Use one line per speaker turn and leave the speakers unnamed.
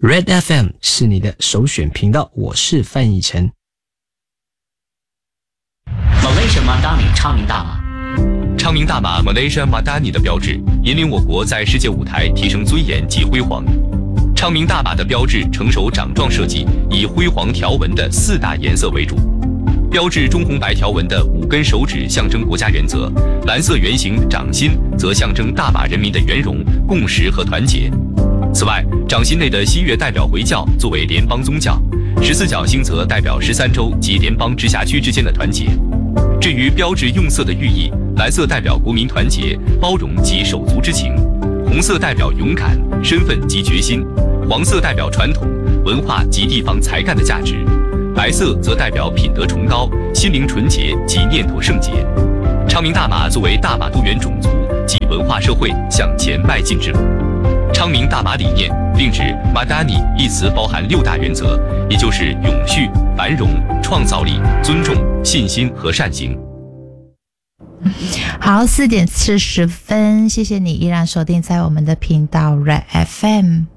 Red FM 是你的首选频道，我是范逸臣。
Malaysia Madani 昌明大马，
昌明大马 Malaysia Madani 的标志引领我国在世界舞台提升尊严及辉煌。昌明大马的标志成熟掌状设计，以辉煌条纹的4大颜色为主。标志中红白条纹的5根手指象征国家原则，蓝色圆形掌心则象征大马人民的圆融、共识和团结。此外，掌心内的西月代表回教作为联邦宗教，14角星则代表13州及联邦直辖区之间的团结。至于标志用色的寓意，蓝色代表国民团结、包容及手足之情，红色代表勇敢、身份及决心，黄色代表传统、文化及地方才干的价值，白色则代表品德崇高、心灵纯洁及念头圣洁。昌明大马作为大马多元种族及文化社会向前迈进之路。昌明大马理念并指 Madani 一词包含6大原则，也就是永续、繁荣、创造力、尊重、信心和善行。
好，4点40分，谢谢你依然锁定在我们的频道 Red FM。